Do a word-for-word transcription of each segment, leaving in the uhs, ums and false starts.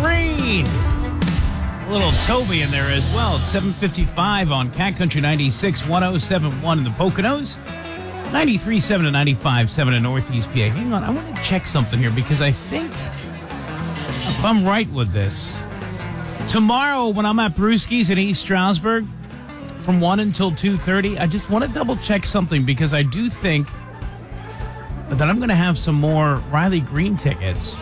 Green. A little Toby in there as well. It's seven fifty-five on Cat Country ninety-six, one oh seven point one in the Poconos. ninety-three point seven to ninety-five point seven in Northeast P A. Hang on, I want to check something here because I think if I'm right with this, tomorrow when I'm at Brewski's in East Stroudsburg from one until two thirty, I just want to double check something because I do think that I'm going to have some more Riley Green tickets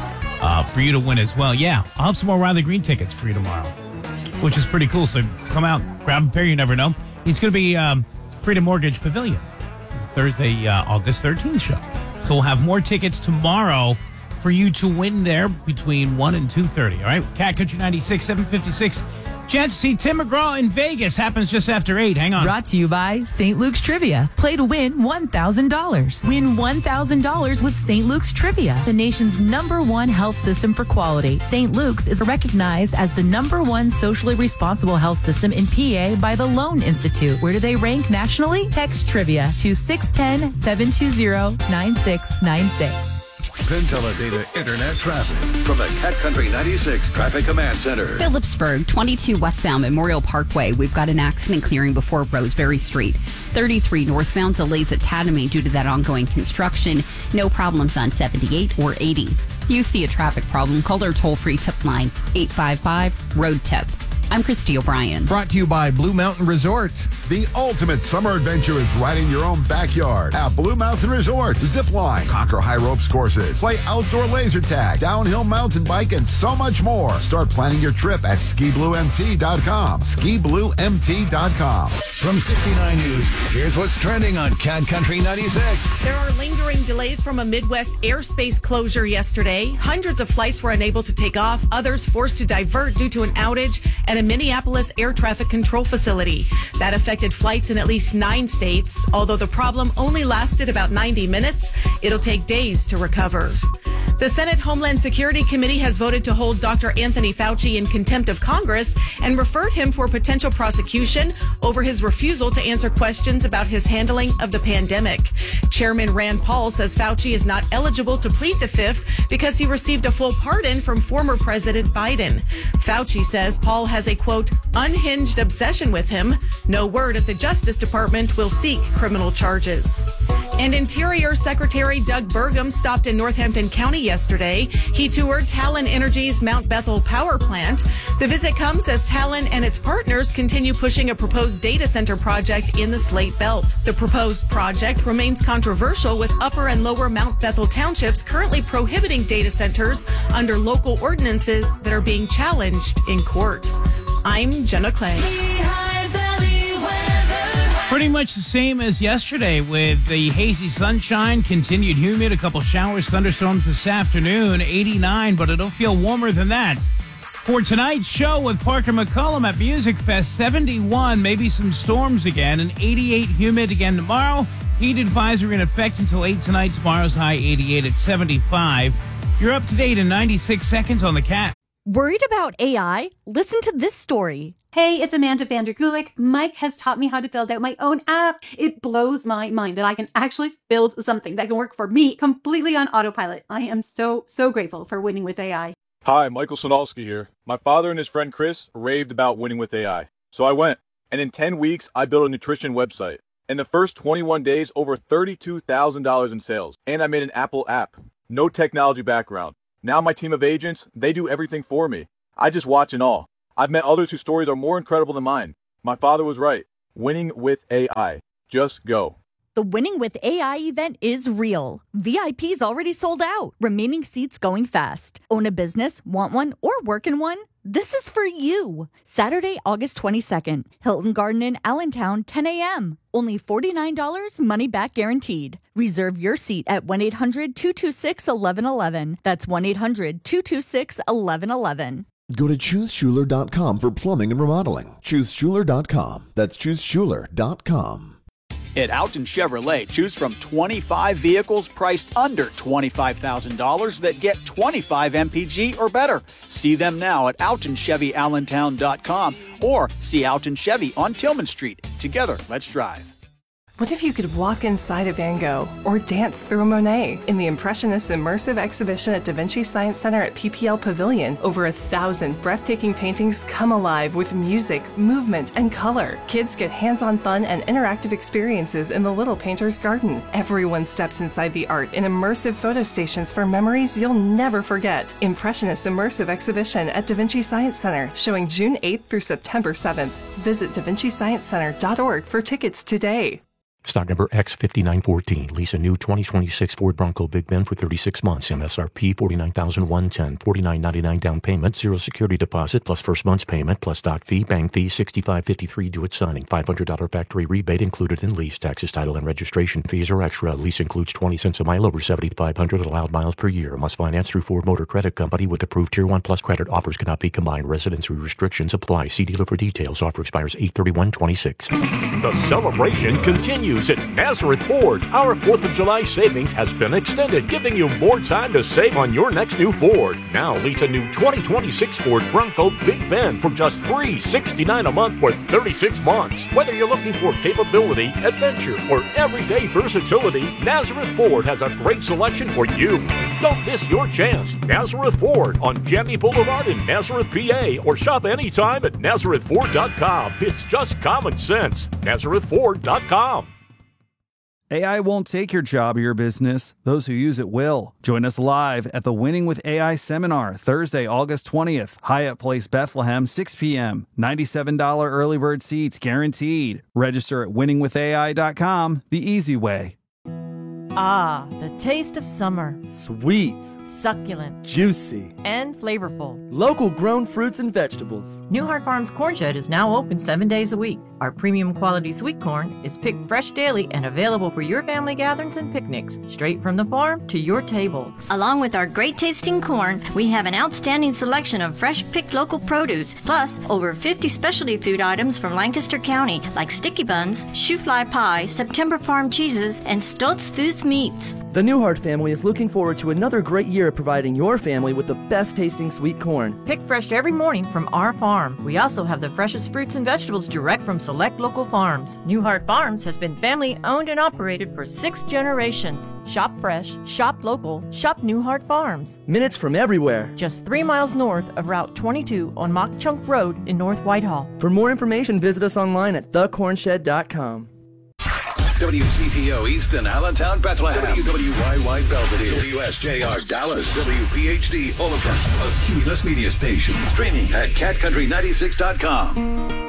uh, for you to win as well. Yeah, I'll have some more Riley Green tickets for you tomorrow, which is pretty cool. So come out, grab a pair, you never know. It's going to be um, Freedom Mortgage Pavilion, Thursday, uh, August thirteenth show. So we'll have more tickets tomorrow for you to win there between one and two thirty. All right, Cat Country ninety-six, seven fifty-six. Chance to see Tim McGraw in Vegas happens just after eight. Hang on. Brought to you by Saint Luke's Trivia. Play to win one thousand dollars. Win one thousand dollars with Saint Luke's Trivia, the nation's number one health system for quality. Saint Luke's is recognized as the number one socially responsible health system in P A by the Loan Institute. Where do they rank nationally? Text Trivia to six one zero, seven two zero, nine six nine six. PenTeleData Internet traffic from the Cat Country ninety-six Traffic Command Center. Phillipsburg, twenty-two westbound Memorial Parkway. We've got an accident clearing before Roseberry Street. thirty-three northbound delays at Tatamy due to that ongoing construction. No problems on seventy-eight or eighty. You see a traffic problem, call our toll-free tip line, eight five five, road tip. I'm Christy O'Brien. Brought to you by Blue Mountain Resort. The ultimate summer adventure is right in your own backyard at Blue Mountain Resort. Zip line, conquer high ropes courses, play outdoor laser tag, downhill mountain bike, and so much more. Start planning your trip at ski blue m t dot com. ski blue m t dot com. From sixty-nine News, here's what's trending on Cat Country ninety-six. There are lingering delays from a Midwest airspace closure yesterday. Hundreds of flights were unable to take off, others forced to divert due to an outage at a Minneapolis air traffic control facility. That affected flights in at least nine states. Although the problem only lasted about ninety minutes, it'll take days to recover. The Senate Homeland Security Committee has voted to hold Doctor Anthony Fauci in contempt of Congress and referred him for potential prosecution over his refusal to answer questions about his handling of the pandemic. Chairman Rand Paul says Fauci is not eligible to plead the fifth because he received a full pardon from former President Biden. Fauci says Paul has a, quote, unhinged obsession with him. No word if the Justice Department will seek criminal charges. And Interior Secretary Doug Burgum stopped in Northampton County yesterday. He toured Talen Energy's Mount Bethel power plant. The visit comes as Talen and its partners continue pushing a proposed data center project in the Slate Belt. The proposed project remains controversial, with Upper and Lower Mount Bethel townships currently prohibiting data centers under local ordinances that are being challenged in court. I'm Jenna Clay. Pretty much the same as yesterday with the hazy sunshine, continued humid, a couple showers, thunderstorms this afternoon, eighty-nine, but it'll feel warmer than that. For tonight's show with Parker McCullum at Music Fest, seventy-one, maybe some storms again, and eighty-eight humid again tomorrow. Heat advisory in effect until eight tonight. Tomorrow's high eighty-eight at seventy-five. You're up to date in ninety-six seconds on the Cat. Worried about A I? Listen to this story. Hey, it's Amanda Vandergulik. Mike has taught me how to build out my own app. It blows my mind that I can actually build something that can work for me completely on autopilot. I am so, so grateful for Winning with A I. Hi, Michael Sonalski here. My father and his friend Chris raved about Winning with A I. So I went, and in ten weeks, I built a nutrition website. In the first twenty-one days, over thirty-two thousand dollars in sales. And I made an Apple app. No technology background. Now my team of agents, they do everything for me. I just watch and all. I've met others whose stories are more incredible than mine. My father was right. Winning with A I. Just go. The Winning with A I event is real. V I P's already sold out. Remaining seats going fast. Own a business, want one, or work in one? This is for you. Saturday, August twenty-second. Hilton Garden in Allentown, ten a.m. Only forty-nine dollars, money back guaranteed. Reserve your seat at one eight hundred, two two six, one one one one. That's one eight hundred, two two six, one one one one. Go to choose schuler dot com for plumbing and remodeling. choose schuler dot com. That's choose schuler dot com. At Alton Chevrolet, choose from twenty-five vehicles priced under twenty-five thousand dollars that get twenty-five M P G or better. See them now at alton chevy allentown dot com or see Alton Chevy on Tillman Street. Together, let's drive. What if you could walk inside a Van Gogh or dance through a Monet? In the Impressionist Immersive Exhibition at Da Vinci Science Center at P P L Pavilion, over a thousand breathtaking paintings come alive with music, movement, and color. Kids get hands-on fun and interactive experiences in the Little Painter's Garden. Everyone steps inside the art in immersive photo stations for memories you'll never forget. Impressionist Immersive Exhibition at Da Vinci Science Center, showing June eighth through September seventh. Visit da vinci science center dot org for tickets today. Stock number X five nine one four. Lease a new twenty twenty-six Ford Bronco Big Ben for thirty-six months. M S R P forty-nine thousand one hundred ten dollars. forty-nine ninety-nine down payment. Zero security deposit plus first month's payment plus doc fee. Bank fee sixty-five fifty-three due at signing. five hundred dollars factory rebate included in lease. Taxes, title, and registration fees are extra. Lease includes twenty cents a mile over seventy-five hundred allowed miles per year. Must finance through Ford Motor Credit Company with approved Tier one Plus credit. Offers cannot be combined. Residency restrictions apply. See dealer for details. Offer expires eight thirty-one twenty-six. The celebration continues at Nazareth Ford. Our fourth of July savings has been extended, giving you more time to save on your next new Ford. Now lease a new twenty twenty-six Ford Bronco Big Ben for just three hundred sixty-nine dollars a month for thirty-six months. Whether you're looking for capability, adventure, or everyday versatility, Nazareth Ford has a great selection for you. Don't miss your chance. Nazareth Ford on Jamie Boulevard in Nazareth, P A, or shop anytime at nazareth ford dot com. It's just common sense. nazareth ford dot com. A I won't take your job or your business. Those who use it will. Join us live at the Winning with A I seminar, Thursday, August twentieth, Hyatt Place, Bethlehem, six p.m. ninety-seven dollars early bird seats guaranteed. Register at winning with A I dot com, the easy way. Ah, the taste of summer. Sweet, succulent, juicy, and flavorful. Local grown fruits and vegetables. Newhart Farms Corn Shed is now open seven days a week. Our premium quality sweet corn is picked fresh daily and available for your family gatherings and picnics, straight from the farm to your table. Along with our great tasting corn, we have an outstanding selection of fresh picked local produce, plus over fifty specialty food items from Lancaster County, like sticky buns, shoe fly pie, September farm cheeses, and Stoltz Foods meats. The Newhart family is looking forward to another great year of providing your family with the best tasting sweet corn. Picked fresh every morning from our farm. We also have the freshest fruits and vegetables direct from select local farms. Newhart Farms has been family owned and operated for six generations. Shop fresh, shop local, shop Newhart Farms. Minutes from everywhere. Just three miles north of Route twenty-two on Mock Chunk Road in North Whitehall. For more information, visit us online at the corn shed dot com. W C T O Easton, Allentown, Bethlehem. W W Y Y Belvedere. W S J R Dallas. W P H D Holocaust. A Cumulus Media Station. Streaming at cat country ninety-six dot com.